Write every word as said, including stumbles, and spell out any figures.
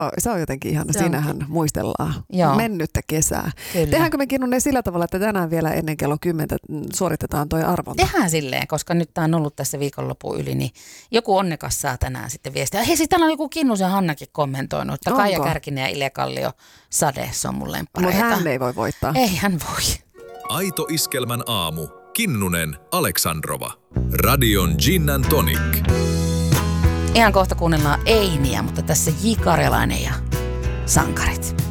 se on jotenkin ihana. Siinähän muistellaan Joo. mennyttä kesää. Kyllä. Tehdäänkö me Kinnunen sillä tavalla, että tänään vielä ennen kello kymmentä suoritetaan toi arvonta? Tehdään silleen, koska nyt tää on ollut tässä viikonlopun yli, niin joku onnekas saa tänään sitten viestiä. Hei, siis täällä on joku Kinnusen Hannakin kommentoinut, että Kaija Kärkinen ja Ile Kallio Sade, se on mun lemppareita. Mutta hän ei voi voittaa. Ei hän voi. Aito Iskelmän aamu. Kinnunen, Aleksandrova. Radion Gin and Tonic. Ihan kohta kuunnellaan Einiä, mutta tässä J. Karjalainen ja Sankarit.